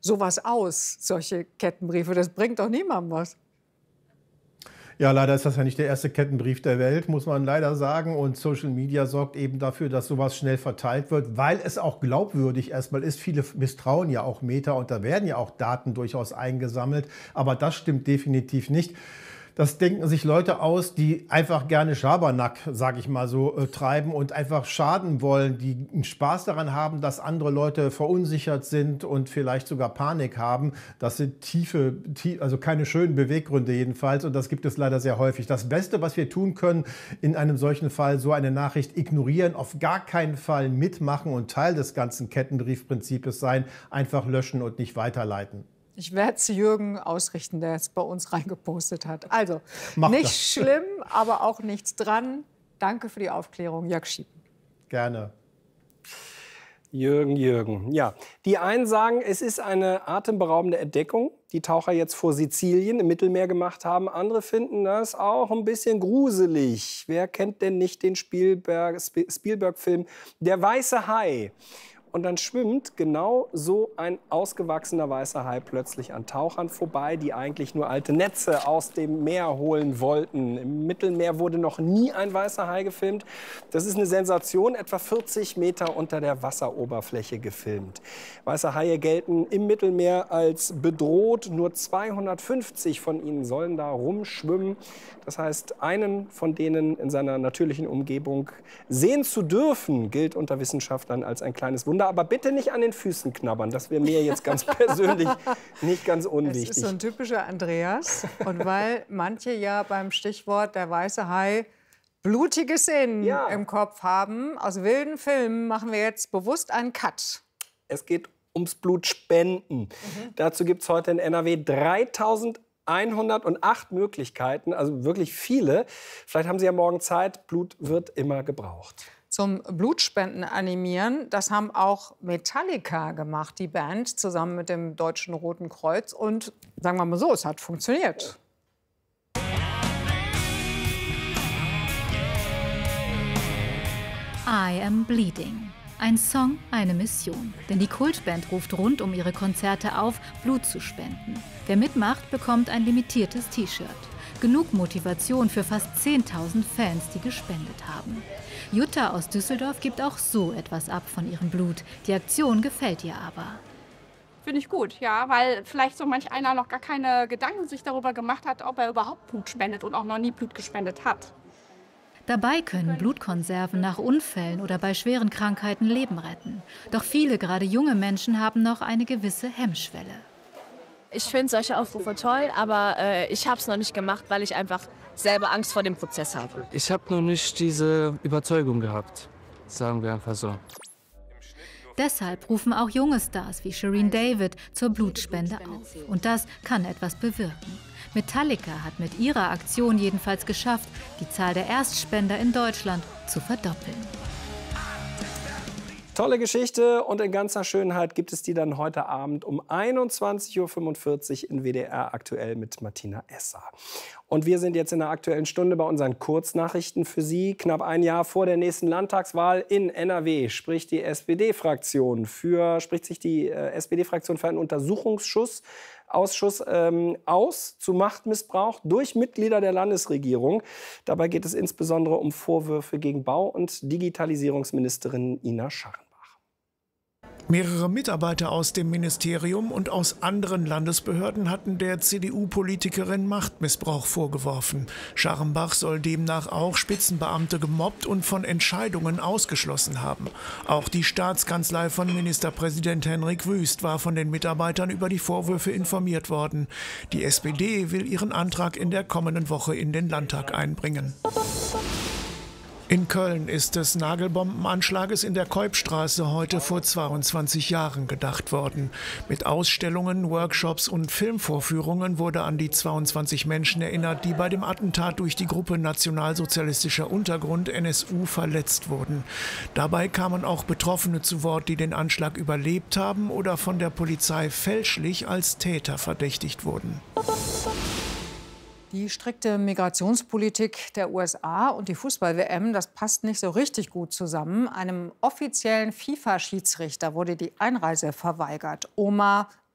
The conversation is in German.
sowas aus, solche Kettenbriefe? Das bringt doch niemandem was. Ja, leider ist das ja nicht der erste Kettenbrief der Welt, muss man leider sagen. Und Social Media sorgt eben dafür, dass sowas schnell verteilt wird, weil es auch glaubwürdig erstmal ist. Viele misstrauen ja auch Meta und da werden ja auch Daten durchaus eingesammelt. Aber das stimmt definitiv nicht. Das denken sich Leute aus, die einfach gerne Schabernack, sage ich mal so, treiben und einfach schaden wollen, die einen Spaß daran haben, dass andere Leute verunsichert sind und vielleicht sogar Panik haben. Das sind also keine schönen Beweggründe jedenfalls und das gibt es leider sehr häufig. Das Beste, was wir tun können in einem solchen Fall, so eine Nachricht ignorieren, auf gar keinen Fall mitmachen und Teil des ganzen Kettenbriefprinzips sein, einfach löschen und nicht weiterleiten. Ich werde es Jürgen ausrichten, der es bei uns reingepostet hat. Also, Mach nicht das. schlimm, aber auch nichts dran. Danke für die Aufklärung, Jörg Schiepen. Gerne. Jürgen. Ja, die einen sagen, es ist eine atemberaubende Entdeckung, die Taucher jetzt vor Sizilien im Mittelmeer gemacht haben. Andere finden das auch ein bisschen gruselig. Wer kennt denn nicht den Spielberg-Film Der weiße Hai? Und dann schwimmt genau so ein ausgewachsener weißer Hai plötzlich an Tauchern vorbei, die eigentlich nur alte Netze aus dem Meer holen wollten. Im Mittelmeer wurde noch nie ein weißer Hai gefilmt. Das ist eine Sensation, etwa 40 Meter unter der Wasseroberfläche gefilmt. Weiße Haie gelten im Mittelmeer als bedroht. Nur 250 von ihnen sollen da rumschwimmen. Das heißt, einen von denen in seiner natürlichen Umgebung sehen zu dürfen, gilt unter Wissenschaftlern als ein kleines Wunder. Aber bitte nicht an den Füßen knabbern. Das wäre mir jetzt ganz persönlich nicht ganz unwichtig. Das ist so ein typischer Andreas. Und weil manche ja beim Stichwort der weiße Hai blutige Szenen im Kopf haben, aus wilden Filmen machen wir jetzt bewusst einen Cut. Es geht ums Blutspenden. Dazu gibt es heute in NRW 3108 Möglichkeiten, also wirklich viele. Vielleicht haben Sie ja morgen Zeit. Blut wird immer gebraucht. Zum Blutspenden animieren, das haben auch Metallica gemacht, die Band, zusammen mit dem Deutschen Roten Kreuz. Und sagen wir mal so, es hat funktioniert. I Am Bleeding. Ein Song, eine Mission. Denn die Kultband ruft rund um ihre Konzerte auf, Blut zu spenden. Wer mitmacht, bekommt ein limitiertes T-Shirt. Genug Motivation für fast 10.000 Fans, die gespendet haben. Jutta aus Düsseldorf gibt auch so etwas ab von ihrem Blut. Die Aktion gefällt ihr aber. Finde ich gut, ja, weil vielleicht so manch einer noch gar keine Gedanken sich darüber gemacht hat, ob er überhaupt Blut spendet und auch noch nie Blut gespendet hat. Dabei können Blutkonserven nach Unfällen oder bei schweren Krankheiten Leben retten. Doch viele, gerade junge Menschen, haben noch eine gewisse Hemmschwelle. Ich finde solche Aufrufe toll, aber ich habe es noch nicht gemacht, weil ich einfach selber Angst vor dem Prozess habe. Ich habe noch nicht diese Überzeugung gehabt, sagen wir einfach so. Deshalb rufen auch junge Stars wie Shireen David zur Blutspende auf. Und das kann etwas bewirken. Metallica hat mit ihrer Aktion jedenfalls geschafft, die Zahl der Erstspender in Deutschland zu verdoppeln. Tolle Geschichte und in ganzer Schönheit gibt es die dann heute Abend um 21:45 Uhr in WDR aktuell mit Martina Esser. Und wir sind jetzt in der Aktuellen Stunde bei unseren Kurznachrichten für Sie. Knapp ein Jahr vor der nächsten Landtagswahl in NRW spricht sich die SPD-Fraktion für einen Untersuchungsausschuss aus zu Machtmissbrauch durch Mitglieder der Landesregierung. Dabei geht es insbesondere um Vorwürfe gegen Bau- und Digitalisierungsministerin Ina Scharrenbach. Mehrere Mitarbeiter aus dem Ministerium und aus anderen Landesbehörden hatten der CDU-Politikerin Machtmissbrauch vorgeworfen. Scharrenbach soll demnach auch Spitzenbeamte gemobbt und von Entscheidungen ausgeschlossen haben. Auch die Staatskanzlei von Ministerpräsident Henrik Wüst war von den Mitarbeitern über die Vorwürfe informiert worden. Die SPD will ihren Antrag in der kommenden Woche in den Landtag einbringen. In Köln ist des Nagelbombenanschlages in der Keupstraße heute vor 22 Jahren gedacht worden. Mit Ausstellungen, Workshops und Filmvorführungen wurde an die 22 Menschen erinnert, die bei dem Attentat durch die Gruppe Nationalsozialistischer Untergrund NSU verletzt wurden. Dabei kamen auch Betroffene zu Wort, die den Anschlag überlebt haben oder von der Polizei fälschlich als Täter verdächtigt wurden. Die strikte Migrationspolitik der USA und die Fußball-WM, das passt nicht so richtig gut zusammen. Einem offiziellen FIFA-Schiedsrichter wurde die Einreise verweigert. Omar